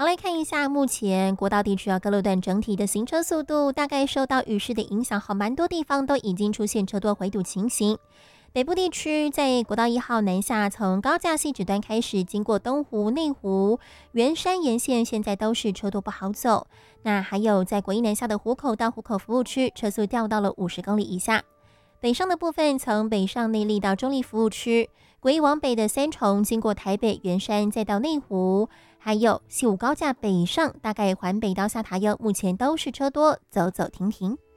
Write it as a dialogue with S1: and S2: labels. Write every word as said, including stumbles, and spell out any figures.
S1: 好，来看一下目前国道地区啊各路段整体的行车速度，大概受到雨势的影响，好蛮多地方都已经出现车多回堵情形。北部地区在国道一号南下，从高架汐止段开始，经过东湖、内湖、圆山沿线，现在都是车多不好走。那还有在国一南下的湖口到湖口服务区，车速掉到了五十公里以下。北上的部分，从北上内坜到中立服务区，国一往北的三重，经过台北、圆山，再到内湖，还有西武高架北上，大概环北到下塔悠，目前都是车多，走走停停。